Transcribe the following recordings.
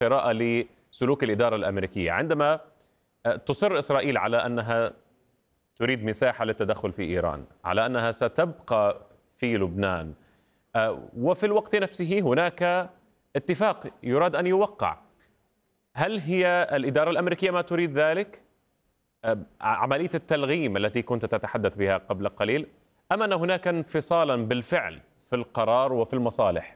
قراءة لسلوك الإدارة الأمريكية عندما تصر إسرائيل على أنها تريد مساحة للتدخل في إيران، على أنها ستبقى في لبنان، وفي الوقت نفسه هناك اتفاق يراد أن يوقع. هل هي الإدارة الأمريكية ما تريد ذلك؟ عملية التلغيم التي كنت تتحدث بها قبل قليل، أم أن هناك انفصالا بالفعل في القرار وفي المصالح؟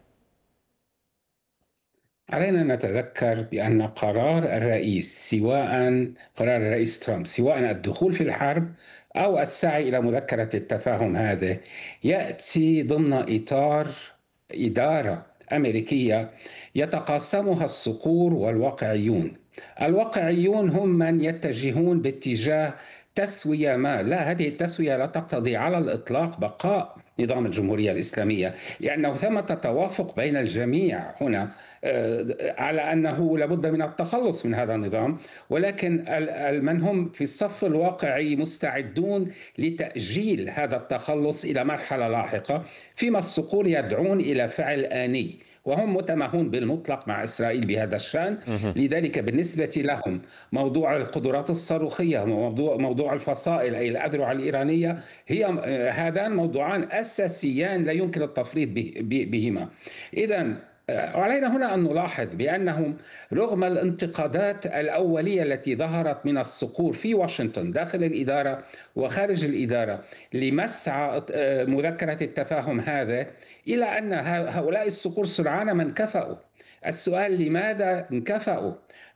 علينا نتذكر بأن قرار الرئيس، سواء قرار الرئيس ترامب، سواء الدخول في الحرب أو السعي إلى مذكرة التفاهم، هذا يأتي ضمن إطار إدارة أمريكية يتقاسمها الصقور والواقعيون. الواقعيون هم من يتجهون باتجاه تسوية ما. لا، هذه التسوية لا تقتضي على الإطلاق بقاء نظام الجمهورية الإسلامية، لأنه ثمة توافق بين الجميع هنا على أنه لابد من التخلص من هذا النظام، ولكن من هم في الصف الواقعي مستعدون لتأجيل هذا التخلص إلى مرحلة لاحقة، فيما الصقور يدعون إلى فعل آني، وهم متماهون بالمطلق مع إسرائيل بهذا الشأن. لذلك بالنسبة لهم موضوع القدرات الصاروخية، موضوع الفصائل أي الأذرع الإيرانية، هذان موضوعان أساسيان لا يمكن التفريط بهما. إذن وعلينا هنا أن نلاحظ بأنهم رغم الانتقادات الأولية التي ظهرت من الصقور في واشنطن داخل الإدارة وخارج الإدارة لمسعى مذكرة التفاهم هذا، إلى أن هؤلاء الصقور سرعان ما انكفأوا. السؤال لماذا انكفأوا؟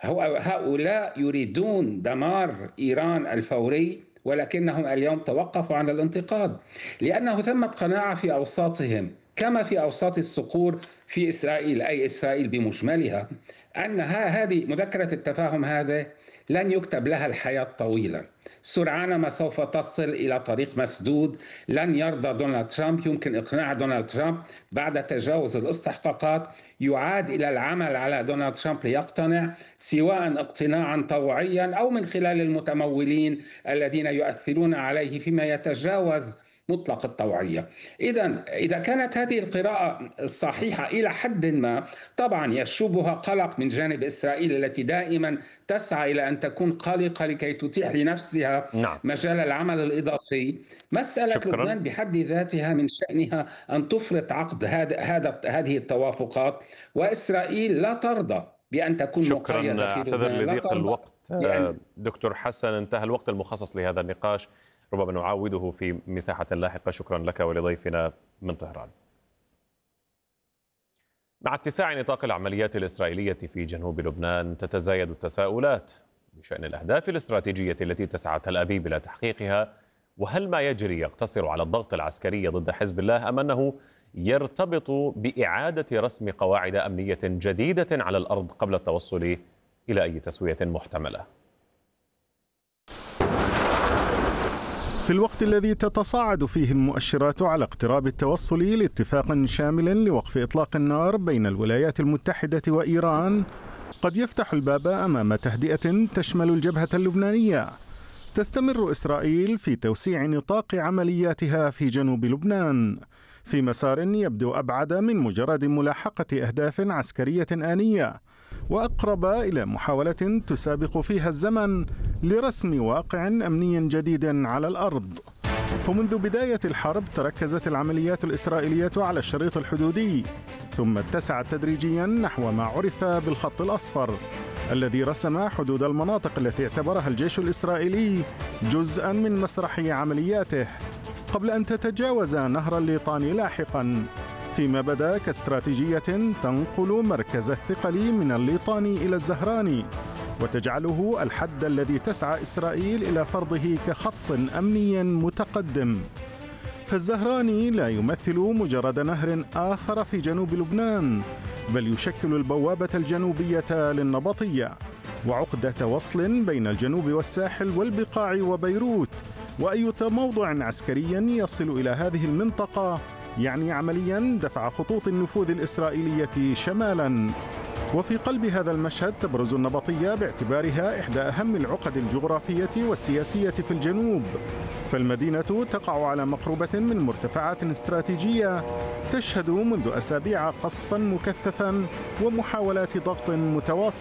هؤلاء يريدون دمار إيران الفوري، ولكنهم اليوم توقفوا عن الانتقاد لأنه ثمة قناعة في أوساطهم كما في أوساط الصقور في إسرائيل، أي إسرائيل بمجملها، أن هذه مذكرة التفاهم هذا لن يكتب لها الحياة طويلا. سرعان ما سوف تصل إلى طريق مسدود. لن يرضى دونالد ترامب، يمكن إقناع دونالد ترامب بعد تجاوز الاستحقاقات يعاد إلى العمل على دونالد ترامب ليقتنع، سواء اقتناعا طوعيا أو من خلال المتمولين الذين يؤثرون عليه فيما يتجاوز مطلق الطوعية. إذا كانت هذه القراءة الصحيحة إلى حد ما، طبعا يشوبها قلق من جانب إسرائيل التي دائما تسعى إلى أن تكون قلقة لكي تتيح لنفسها مجال العمل الإضافي. مسألة لبنان بحد ذاتها من شأنها أن تفرض عقد هذه التوافقات، وإسرائيل لا ترضى بأن تكون مقيدة في لبنان. أعتذر لضيق الوقت دكتور حسن، انتهى الوقت المخصص لهذا النقاش، ربما نعاوده في مساحة لاحقة. شكرا لك ولضيفنا من طهران. مع اتساع نطاق العمليات الإسرائيلية في جنوب لبنان تتزايد التساؤلات بشأن الأهداف الاستراتيجية التي تسعى تل أبيب إلى تحقيقها، وهل ما يجري يقتصر على الضغط العسكري ضد حزب الله أم أنه يرتبط بإعادة رسم قواعد أمنية جديدة على الأرض قبل التوصل إلى أي تسوية محتملة؟ في الوقت الذي تتصاعد فيه المؤشرات على اقتراب التوصل لاتفاق شامل لوقف إطلاق النار بين الولايات المتحدة وإيران، قد يفتح الباب أمام تهدئة تشمل الجبهة اللبنانية. تستمر إسرائيل في توسيع نطاق عملياتها في جنوب لبنان في مسار يبدو أبعد من مجرد ملاحقة أهداف عسكرية آنية، وأقرب إلى محاولة تسابق فيها الزمن لرسم واقع أمني جديد على الأرض. فمنذ بداية الحرب تركزت العمليات الإسرائيلية على الشريط الحدودي، ثم اتسعت تدريجيا نحو ما عرف بالخط الأصفر الذي رسم حدود المناطق التي اعتبرها الجيش الإسرائيلي جزءا من مسرح عملياته، قبل أن تتجاوز نهر الليطاني لاحقا، فيما بدا كاستراتيجية تنقل مركز الثقل من الليطاني إلى الزهراني وتجعله الحد الذي تسعى إسرائيل إلى فرضه كخط أمني متقدم. فالزهراني لا يمثل مجرد نهر آخر في جنوب لبنان، بل يشكل البوابة الجنوبية للنبطية وعقدة وصل بين الجنوب والساحل والبقاع وبيروت. وأي موضع عسكري يصل إلى هذه المنطقة يعني عمليا دفع خطوط النفوذ الإسرائيلية شمالا. وفي قلب هذا المشهد تبرز النبطية باعتبارها إحدى أهم العقد الجغرافية والسياسية في الجنوب، فالمدينة تقع على مقربة من مرتفعات استراتيجية تشهد منذ أسابيع قصفا مكثفا ومحاولات ضغط متواصلة.